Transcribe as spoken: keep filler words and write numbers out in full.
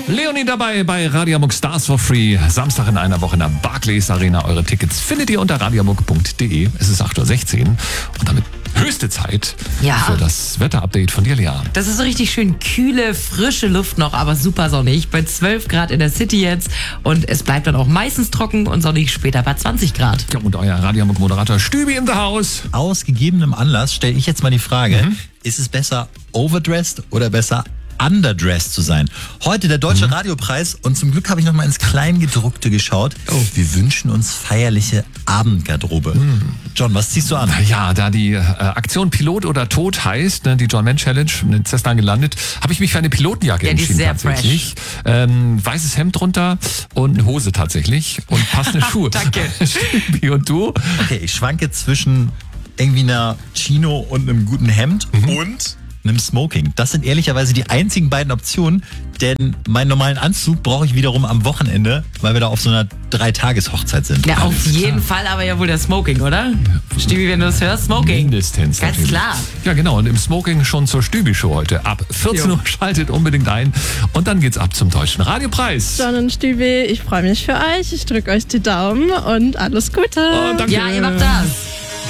Leonie dabei bei Radiomuk Stars for Free. Samstag in einer Woche in der Barclays Arena. Eure Tickets findet ihr unter radiomuk punkt de. Es ist acht Uhr sechzehn und damit höchste Zeit Ja. für das Wetterupdate von dir, Lea. Das ist so richtig schön kühle, frische Luft noch, aber super sonnig. Bei zwölf Grad in der City jetzt. Und es bleibt dann auch meistens trocken und sonnig später bei zwanzig Grad. Ja, und euer Radiomuk-Moderator Stübi in the house. Aus gegebenem Anlass stelle ich jetzt mal die Frage, mhm. ist es besser overdressed oder besser underdressed zu sein? Heute der Deutsche mhm. Radiopreis und zum Glück habe ich noch mal ins Kleingedruckte geschaut. Oh. Wir wünschen uns feierliche Abendgarderobe. Mhm. John, was ziehst du an? Ja, da die äh, Aktion Pilot oder Tod heißt, ne, die John Mann Challenge in Cessna gelandet, habe ich mich für eine Pilotenjacke ja, die entschieden. ist sehr tatsächlich. Ähm, weißes Hemd drunter und eine Hose tatsächlich und passende Schuhe. Danke. Wie und du? Okay, ich schwanke zwischen irgendwie einer Chino und einem guten Hemd mhm. und einem Smoking. Das sind ehrlicherweise die einzigen beiden Optionen, denn meinen normalen Anzug brauche ich wiederum am Wochenende, weil wir da auf so einer Dreitages-Hochzeit sind. Ja, auf jeden Fall, aber ja wohl der Smoking, oder? Stübi, wenn du es hörst, Smoking. Mindestens. Ganz natürlich. klar. Ja, genau. Und im Smoking schon zur Stübi-Show heute. Ab vierzehn Uhr schaltet unbedingt ein und dann geht's ab zum Deutschen Radiopreis. John und Stübi, ich freue mich für euch. Ich drücke euch die Daumen und alles Gute. Oh, danke. Ja, ihr macht das.